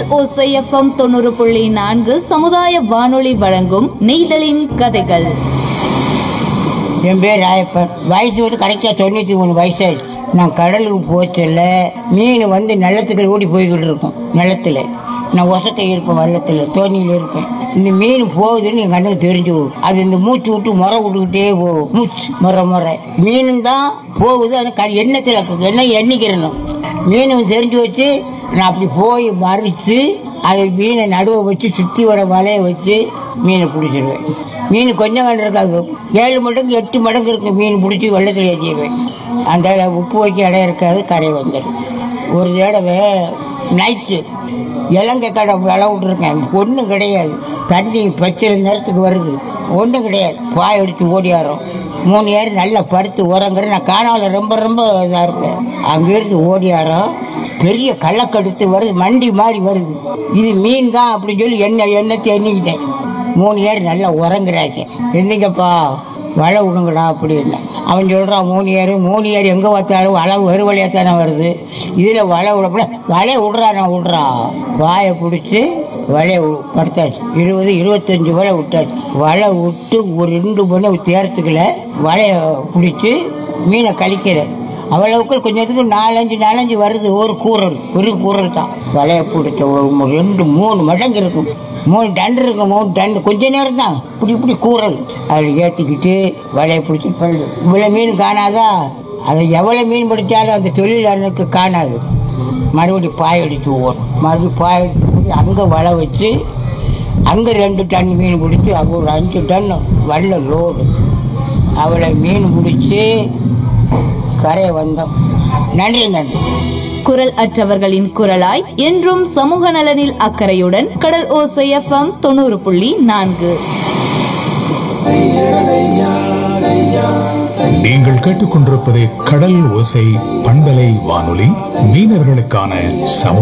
ஓசை எஃப்எம் 90.4 சமுதாய வானொலி வழங்கும் நெய்தலின் கதைகள். என் பேர் ராயப்பன். வயசு வந்து கரெக்டாக 93 வயசாயிடுச்சு. நான் கடலுக்கு போச்சல மீன் வந்து நிலத்துக்கு ஓடி போய்கிட்டு இருக்கும். நிலத்தில் நான் ஒசக்கை இருப்பேன், வெள்ளத்தில் தோணியில் இருப்பேன். இந்த மீன் போகுதுன்னு என் கண்ணுக்கு தெரிஞ்சு போகும். அது இந்த மூச்சு விட்டு முறை விட்டுக்கிட்டே போகும். மூச்சு முறை மீனும் தான் போகுது. அது எண்ணத்தில் எண்ணிக்கிறணும். மீனும் தெரிஞ்சு வச்சு நான் அப்படி போய் மறித்து அதை மீனை நடுவை வச்சு சுற்றி வர வலையை வச்சு மீனை பிடிச்சிடுவேன். மீன் கொஞ்சம் கண்டு இருக்காது, 7 மடங்கு 8 மடங்கு இருக்கும். மீன் பிடிச்சி வெள்ளத்தில் ஏற்றிடுவேன். அந்த உப்பு வைக்க இடம் இருக்காது, கரை வந்துடும். ஒரு தடவை நைட்டு இலங்கை கடை விளை விட்டுருக்கேன். ஒன்றும் கிடையாது, தண்ணி பச்சை நேரத்துக்கு வருது, ஒன்றும் கிடையாது. பாய் அடித்து ஓடியாரோம். 3 ஏர் நல்லா படுத்து உரங்கிற. நான் காணாவில் ரொம்ப இதாக இருப்பேன். அங்கேருந்து ஓடியாரோம். பெரிய கள்ளக்கடுத்து வருது, மண்டி மாதிரி வருது. இது மீன் தான் அப்படின்னு சொல்லி எண்ணத்தை எண்ணிக்கிட்டேன். 3 ஏர் நல்லா உறங்குறாங்க. எந்திங்கப்பா வலை விடுங்கடா அப்படின்னு. அவன் சொல்கிறான் 3 ஏர் எங்கே பார்த்தாலும் வலை ஒரு வழியாக தானே வருது, இதில் வலை விடப்பட வலையை விட்றா. வாயை பிடிச்சி வலையை படுத்தாச்சு. 20-25 வலை விட்டாச்சு. வலை விட்டு ஒரு 2 மணி தேரத்துக்குள்ள வலையை பிடிச்சி மீனை கழிக்கிறேன். அவ்வளவுக்கு கொஞ்சத்துக்கு 4-5 வருது. ஒரு கூரல் தான். வலையை பிடிச்ச ஒரு 2-3 மடங்கு இருக்கும். 3 டன் இருக்கும். 3 டன் கொஞ்ச நேரம் தான். இப்படி கூரல் அதில் ஏற்றிக்கிட்டு வலையை பிடிச்சி பல்லு. இவ்வளோ மீன் காணாதா? அதை எவ்வளோ மீன் பிடிச்சாலும் அந்த தொழில் எனக்கு காணாது. மறுபடியும் பாய் அடித்து ஓடும். மறுபடியும் பாய் அடித்து அங்கே வலை வச்சு அங்கே 2 டன் மீன் பிடிச்சி அங்கே ஒரு 5 டன் வல்ல லோடு. அவளை மீன் பிடிச்சி கரையை வந்தோம். நன்றி. குரல் அற்றவர்களின் குரலாய் என்றும் சமூக நலனில் அக்கறையுடன் கடல் ஓசை எஃப்எம் 90.4. நீங்கள் கேட்டுக்கொண்டிருப்பது கடல் ஓசை பண்பலை வானொலி, மீனவர்களுக்கான